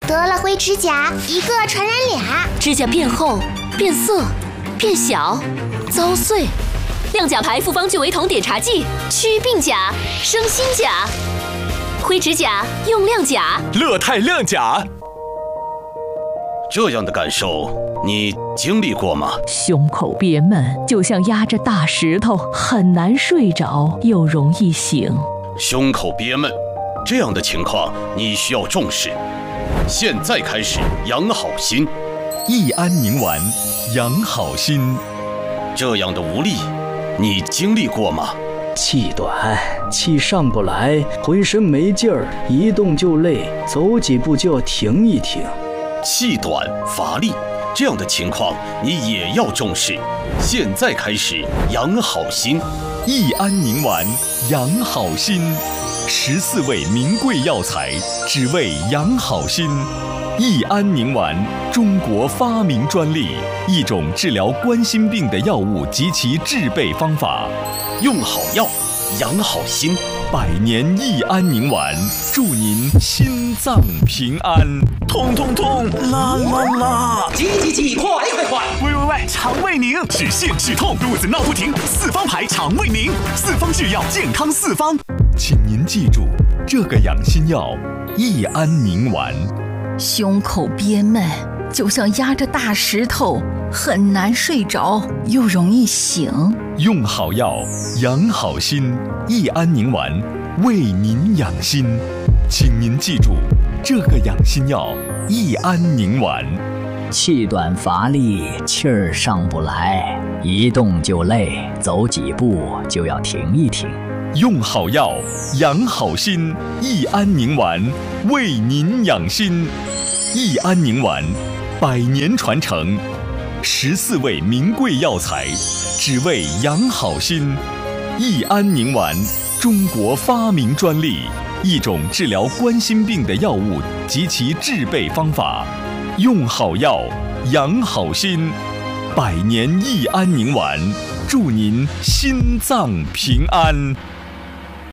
得了灰指甲，一个传染俩。 指甲变厚、变色、变小、遭碎。亮甲牌复方聚维酮碘茶剂，祛病甲，生新甲。灰指甲用亮甲， 乐泰亮甲。 这样的感受你经历过吗？ 胸口憋闷，就像压着大石头，很难睡着，又容易醒。 胸口憋闷，这样的情况你需要重视。现在开始养好心， 益安宁丸养好心。 这样的无力，你经历过吗？ 气短，气上不来，浑身没劲儿，一动就累，走几步就要停一停。 气短乏力，这样的情况你也要重视。现在开始养好心， 益安宁丸养好心，14味名贵药材，只为养好心。益安宁丸，中国发明专利，一种治疗冠心病的药物及其制备方法。 用好药，养好心。 100年益安宁丸，祝您心脏平安。 痛痛痛，啦啦啦！ 挤，快！ 喂，肠胃宁，止泻止痛，肚子闹不停，四方牌肠胃宁，四方制药，健康四方。 请您记住这个养心药益安宁丸。 胸口憋闷，就像压着大石头，很难睡着，又容易醒。 用好药，养好心，益安宁丸为您养心。请您记住这个养心药益安宁丸。 气短乏力，气儿上不来，一动就累，走几步就要停一停。 用好药，养好心，益安宁丸为您养心。益安宁丸100年传承，14味名贵药材，只为养好心。益安宁丸，中国发明专利，一种治疗冠心病的药物及其制备方法。用好药，养好心。100年益安宁丸，祝您心脏平安。